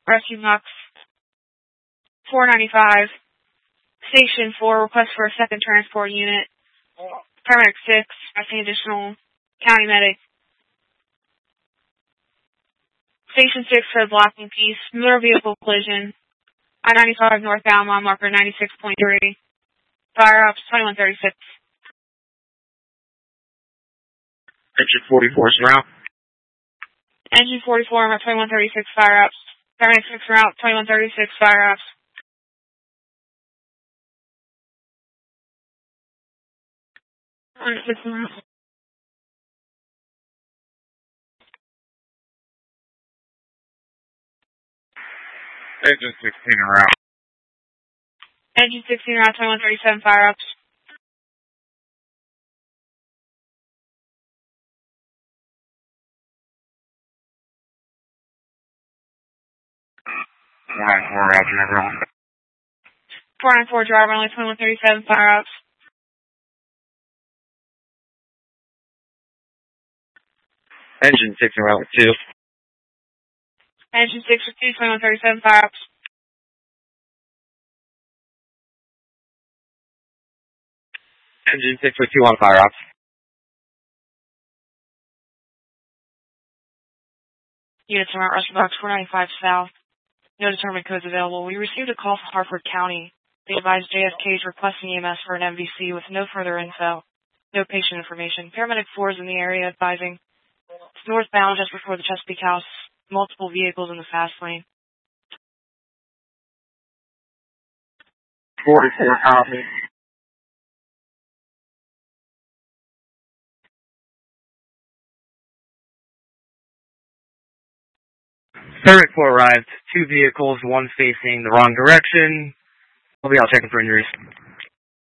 Rescue Box 495. Station 4, request for a second transport unit. Paramedic 6, asking additional county medic. Station 6 for the blocking piece. Motor vehicle collision. I-95 northbound, mile marker 96.3. Fire ops 2136. Engine 44 is route. Engine 44, 2136, fire ops. Paramedic 6 route, 2136, fire ops. Engine 16 en route. Engine 16 route, 2137, fire ups. Roger, everyone. 494 driver, only 2137, fire ups. Engine 6 en route 2. Engine 6 with 2, 2137, fire ups. Engine 6 with 2 on fire ops. Units around Rescue Box 495 South. No determined codes available. We received a call from Hartford County. They advised JFK is requesting EMS for an MVC with no further info. No patient information. Paramedic 4 is in the area advising. It's northbound just before the Chesapeake House. Multiple vehicles in the fast lane. 44 copy. Paramedic 4 arrived. 2 vehicles, one facing the wrong direction. We'll be out checking for injuries.